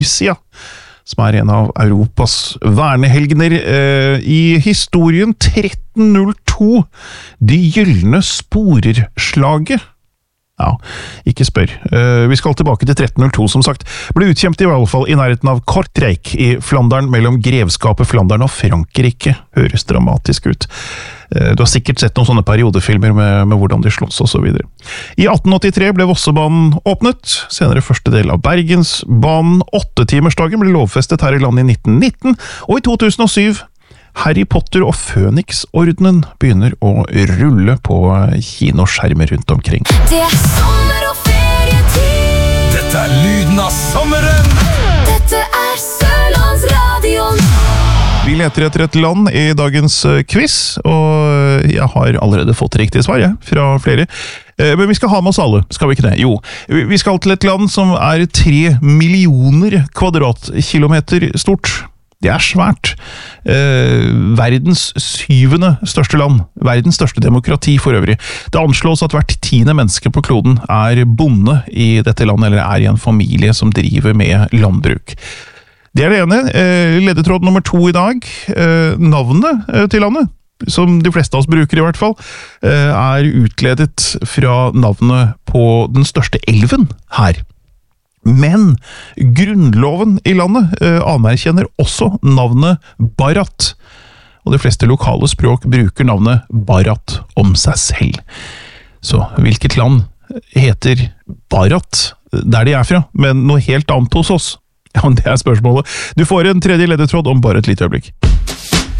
Murcia, som en av Europas vernehelgener. I historien 1302, De gyllene sporerslaget. Ja, ikke spør. Vi skal tilbake til 1302, som sagt. Ble utkjempet i hvert fall i nærheten av Kortrijk i Flandern, mellom grevskapet Flandern og Frankrike. Høres dramatisk ut. Du har sikkert sett noen sånne periodefilmer med hvordan de slåss og så videre. I 1883 ble Vossebanen åpnet, senere første del av Bergensbanen. 8-timersdagen ble lovfestet her i landet i 1919, og i 2007 Harry Potter og Fønix-ordenen begynner å rulle på kinoskjermer rundt omkring. Det sommer og ferietid. Dette lyden av sommeren. Dette Sørlandsradion. Vi leter etter et land i dagens quiz, og jeg har allerede fått riktig svar, fra flere. Men vi skal ha med oss alle, skal vi ikke det? Jo, vi skal til et land som 3 millioner kvadratkilometer stort. Det svært. Verdens 7. største land. Verdens største demokrati for øvrig. Det anslås at hvert 10. menneske på kloden bonde i dette landet, eller i en familie som driver med landbruk. Det det ene. Ledetråd nummer 2 i dag. Navnet til landet, som de fleste av oss bruker i hvert fall, utledet fra navnet på den største elven her. Men grunnloven i landet anerkjenner også navnet Bharat, og de fleste lokale språk bruker navnet Bharat om seg selv. Så hvilket land heter Bharat der de fra, men noe helt annet hos oss? Ja, det spørsmålet. Du får en tredje ledetråd om bare et lite øyeblikk.